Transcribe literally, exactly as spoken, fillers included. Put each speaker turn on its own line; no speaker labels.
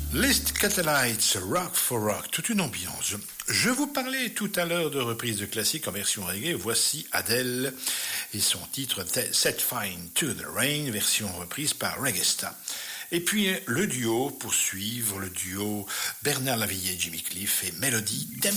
Les Skatalites, Rock for Rock, toute une ambiance. Je vous parlais tout à l'heure de reprises de classiques en version reggae. Voici Adele et son titre Set Fire to the Rain, version reprise par Reggae-Sta. Et puis le duo, pour suivre le duo Bernard Lavilliers, Jimmy Cliff et Melody Temple.